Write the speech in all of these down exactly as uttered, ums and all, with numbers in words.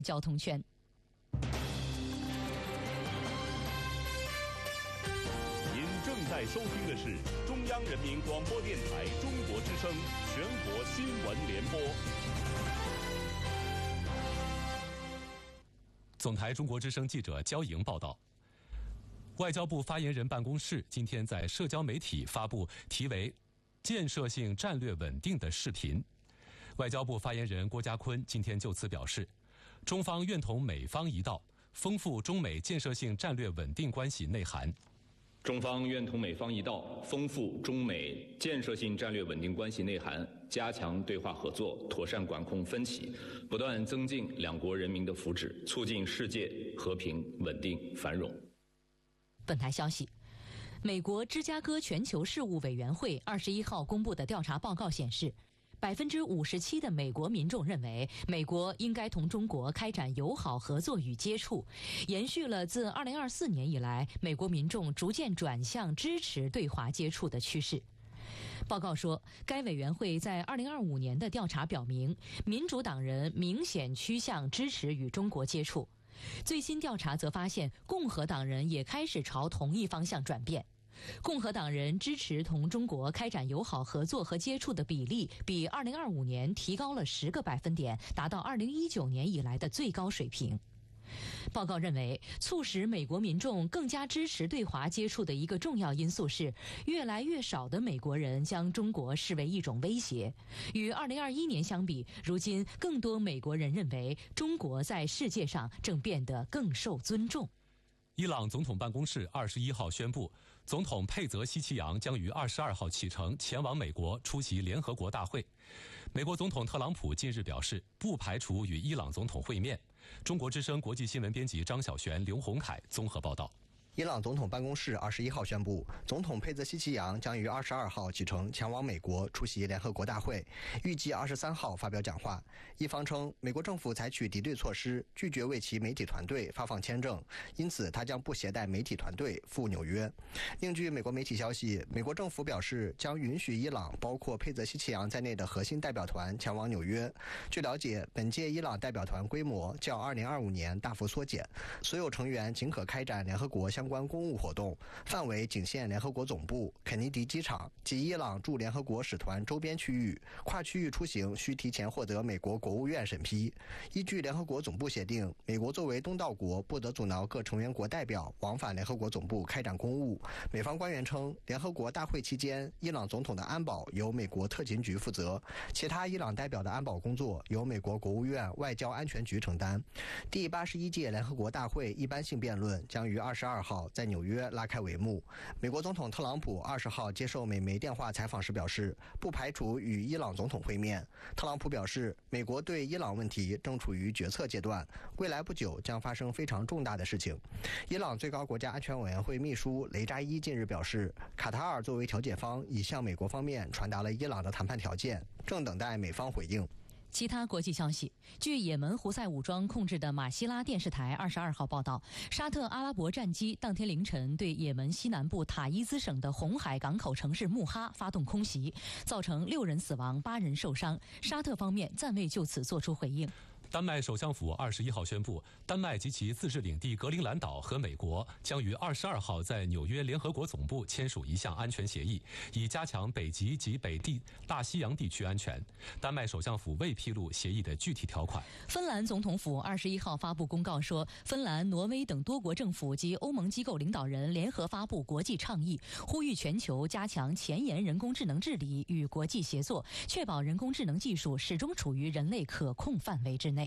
交通圈。 您正在收听的是中央人民广播电台中国之声全国新闻联播。 总台中国之声记者焦莹报道，外交部发言人办公室今天在社交媒体发布题为“建设性战略稳定”的视频。外交部发言人郭家坤今天就此表示，中方愿同美方一道，丰富中美建设性战略稳定关系内涵。 中方愿同美方一道，丰富中美建设性战略稳定关系内涵，加强对话合作，妥善管控分歧，不断增进两国人民的福祉，促进世界和平、稳定、繁荣。 本台消息，美国芝加哥全球事务委员会二十一号公布的调查报告显示，百分之五十七的美国民众认为，美国应该同中国开展友好合作与接触，延续了自二零二四年以来美国民众逐渐转向支持对华接触的趋势。报告说，该委员会在二零二五年的调查表明，民主党人明显趋向支持与中国接触。最新调查则发现，共和党人也开始朝同一方向转变。共和党人支持同中国开展友好合作和接触的比例比二零二五年提高了十个百分点，达到二零一九年以来的最高水平。报告认为，促使美国民众更加支持对华接触的一个重要因素是，越来越少的美国人将中国视为一种威胁。与二零二一年相比，如今更多美国人认为中国在世界上正变得更受尊重。 伊朗总统办公室二十一号宣布，总统佩泽希奇扬将于二十二号启程前往美国出席联合国大会。美国总统特朗普近日表示，不排除与伊朗总统会面。中国之声国际新闻编辑张晓璇、刘洪凯综合报道。 伊朗总统办公室二十一号宣布，总统佩泽希奇扬将于二十二号启程前往美国出席联合国大会，预计二十三号发表讲话。伊方称，美国政府采取敌对措施，拒绝为其媒体团队发放签证，因此他将不携带媒体团队赴纽约。另据美国媒体消息，美国政府表示将允许伊朗包括佩泽希奇扬在内的核心代表团前往纽约。据了解，本届伊朗代表团规模较二零二五年大幅缩减，所有成员仅可开展联合国相关公务活动，范围仅限联合国总部、肯尼迪机场及伊朗驻联合国使团周边区域，跨区域出行需提前获得美国国务院审批。依据联合国总部协定，美国作为东道国，不得阻挠各成员国代表往返联合国总部开展公务。美方官员称，联合国大会期间，伊朗总统的安保由美国特勤局负责，其他伊朗代表的安保工作由美国国务院外交安全局承担。第八十一届联合国大会一般性辩论将于二十二号在纽约拉开帷幕。美国总统特朗普二十号接受美媒电话采访时表示，不排除与伊朗总统会面。特朗普表示，美国对伊朗问题正处于决策阶段，未来不久将发生非常重大的事情。伊朗最高国家安全委员会秘书雷扎伊近日表示，卡塔尔作为调解方已向美国方面传达了伊朗的谈判条件，正等待美方回应。 其他国际消息，据也门胡塞武装控制的马希拉电视台二十二号报道，沙特阿拉伯战机当天凌晨对也门西南部塔伊兹省的红海港口城市穆哈发动空袭，造成六人死亡、八人受伤。沙特方面暂未就此作出回应。 丹麦首相府二十一号宣布，丹麦及其自治领地格陵兰岛和美国将于二十二号在纽约联合国总部签署一项安全协议，以加强北极及北地大西洋地区安全。丹麦首相府未披露协议的具体条款。 芬兰总统府二十一号发布公告说，芬兰、挪威等多国政府及欧盟机构领导人联合发布国际倡议，呼吁全球加强前沿人工智能治理与国际协作，确保人工智能技术始终处于人类可控范围之内。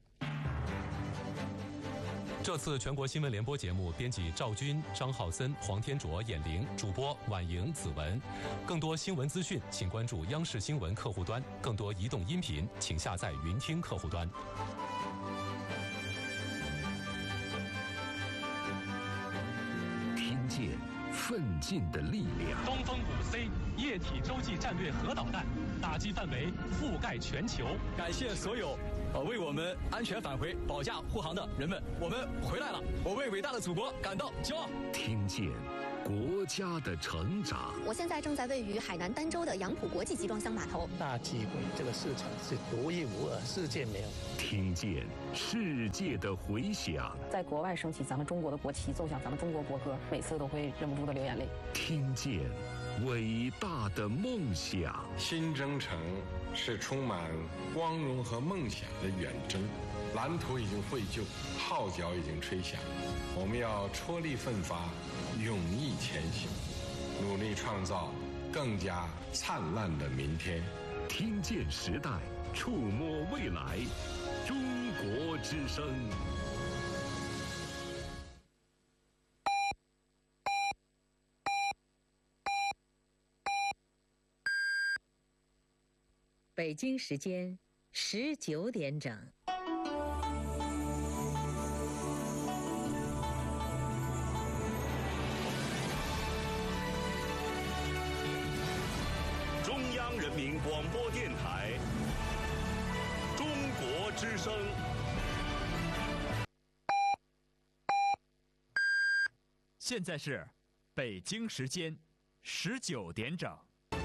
这次全国新闻联播节目，编辑赵军、张浩森、黄天卓、闫玲，主播婉莹、子文。更多新闻资讯，请关注央视新闻客户端；更多移动音频，请下载云听客户端。 听见奋进的力量。 东风五 C 液体洲际战略核导弹打击范围覆盖全球。 感谢所有呃为我们安全返回保驾护航的人们，我们回来了，我为伟大的祖国感到骄傲。 听见国家的成长。 我现在正在位于海南儋州的杨浦国际集装箱码头。 大机会，这个市场是独一无二，世界没有。 听见世界的回响， 在国外升起咱们中国的国旗，奏响咱们中国国歌，每次都会忍不住的流眼泪。 听见伟大的梦想。 新征程是充满光荣和梦想的远征，蓝图已经绘就，号角已经吹响，我们要踔厉奋发，勇毅前行，努力创造更加灿烂的明天。 听见时代，触摸未来，中国之声。 北京时间十九点整。 中央人民广播电台中国之声。 现在是北京时间十九点整。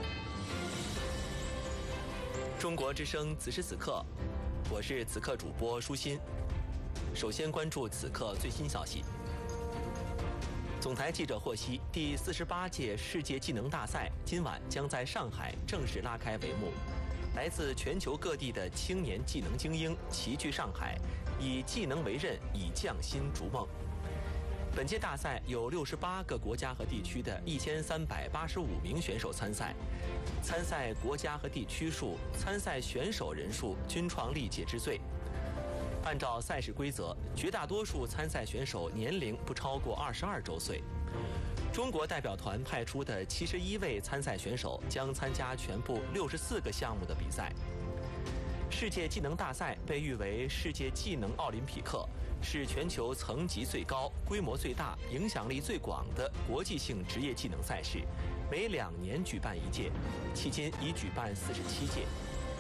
中国之声此时此刻，我是此刻主播舒心。首先关注此刻最新消息。总台记者获悉，第四十八届世界技能大赛今晚将在上海正式拉开帷幕。来自全球各地的青年技能精英齐聚上海，以技能为刃，以匠心逐梦。本届大赛有六十八个国家和地区的一千三百八十五名选手参赛，参赛国家和地区数、参赛选手人数均创历届之最。按照赛事规则，绝大多数参赛选手年龄不超过二十二周岁。中国代表团派出的七十一位参赛选手将参加全部六十四个项目的比赛。世界技能大赛被誉为世界技能奥林匹克，是全球层级最高、规模最大、影响力最广的国际性职业技能赛事，每两年举办一届，迄今已举办四十七届。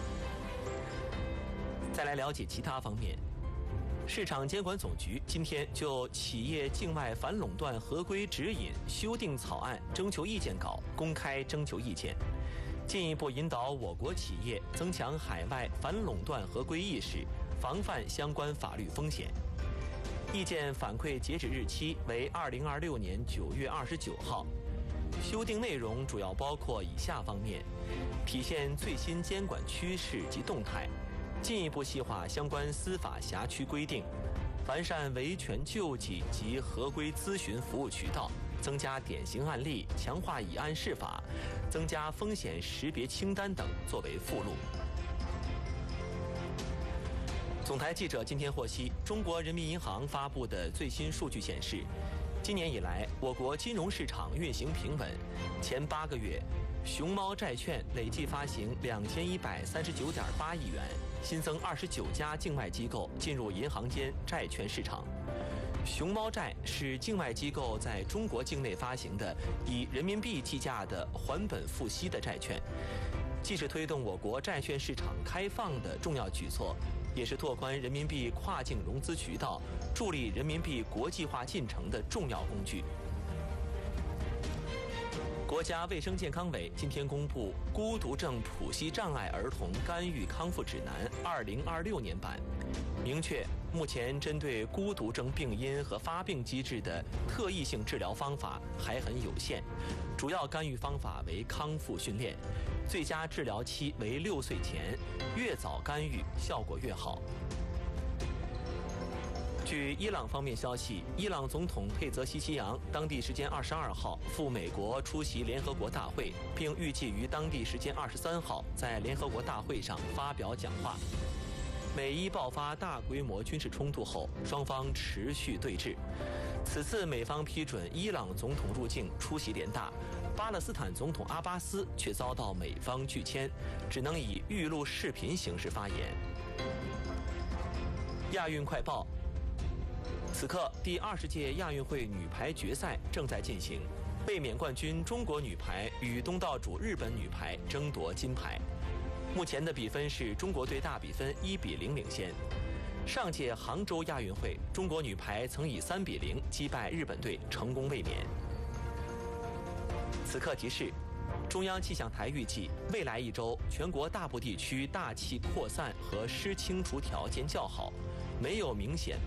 再来了解其他方面。市场监管总局今天就企业境外反垄断合规指引修订草案征求意见稿公开征求意见，进一步引导我国企业增强海外反垄断合规意识，防范相关法律风险。意见反馈截止日期为二零二六年九月二十九号。修订内容主要包括以下方面：体现最新监管趋势及动态，进一步细化相关司法辖区规定，完善维权救济及合规咨询服务渠道，增加典型案例，强化以案释法，增加风险识别清单等作为附录。总台记者今天获悉，中国人民银行发布的最新数据显示，今年以来，我国金融市场运行平稳，前八个月，熊猫债券累计发行两千一百三十九点八亿元，新增二十九家境外机构进入银行间债券市场。熊猫债是境外机构在中国境内发行的以人民币计价的还本付息的债券，既是推动我国债券市场开放的重要举措，也是拓宽人民币跨境融资渠道、助力人民币国际化进程的重要工具。国家卫生健康委今天公布《孤独症谱系障碍儿童干预康复指南（二零二六年版）》，明确目前针对孤独症病因和发病机制的特异性治疗方法还很有限，主要干预方法为康复训练，最佳治疗期为六岁前，越早干预效果越好。据伊朗方面消息，伊朗总统佩泽西奇扬当地时间二十二号赴美国出席联合国大会，并预计于当地时间二十三号在联合国大会上发表讲话。美伊爆发大规模军事冲突后，双方持续对峙。此次美方批准伊朗总统入境出席联大，巴勒斯坦总统阿巴斯却遭到美方拒签，只能以预录视频形式发言。亚运快报。此刻，第二十届亚运会女排决赛正在进行，卫冕冠军中国女排与东道主日本女排争夺金牌。目前的比分是中国队大比分一比零领先。上届杭州亚运会，中国女排曾以三比零击败日本队，成功卫冕。 此刻提示：中央气象台预计，未来一周全国大部地区大气扩散和湿清除条件较好，没有明显